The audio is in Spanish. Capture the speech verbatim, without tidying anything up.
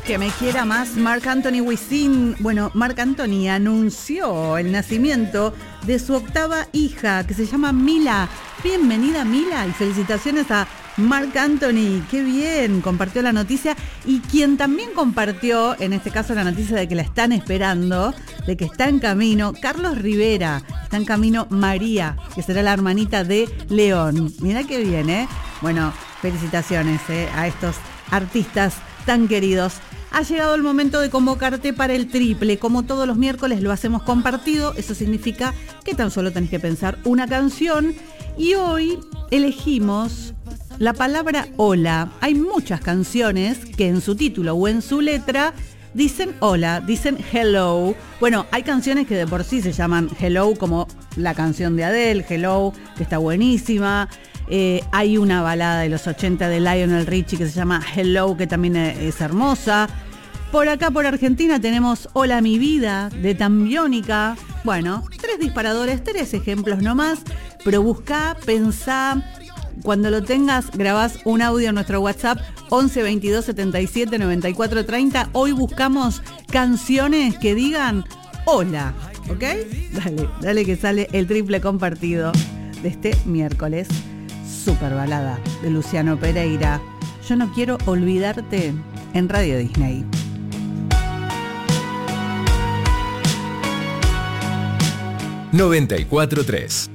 Que me quiera más Marc Anthony Wisin. Bueno, Marc Anthony anunció el nacimiento de su octava hija, que se llama Mila. Bienvenida, Mila, y felicitaciones a Marc Anthony. Qué bien, compartió la noticia. Y quien también compartió, en este caso, la noticia de que la están esperando, de que está en camino, Carlos Rivera. Está en camino María, que será la hermanita de León. Mirá qué bien, ¿eh? Bueno, felicitaciones ¿eh? a estos artistas tan queridos. Ha llegado el momento de convocarte para el triple. Como todos los miércoles lo hacemos compartido. Eso significa que tan solo tenés que pensar una canción. Y hoy elegimos la palabra hola. Hay muchas canciones que en su título o en su letra dicen hola, dicen hello. Bueno, hay canciones que de por sí se llaman hello, como la canción de Adele, Hello, que está buenísima. Eh, hay una balada de los ochenta de Lionel Richie que se llama Hello, que también es hermosa. Por acá, por Argentina, tenemos Hola mi vida, de Tambiónica. Bueno, tres disparadores, tres ejemplos nomás, pero buscá, pensá. Cuando lo tengas, grabás un audio en nuestro WhatsApp once veintidós setenta y siete noventa y cuatro treinta. Hoy buscamos canciones que digan hola, ¿ok? Dale, dale que sale el triple compartido de este miércoles. Super balada de Luciano Pereira. Yo no quiero olvidarte, en Radio Disney. noventa y cuatro tres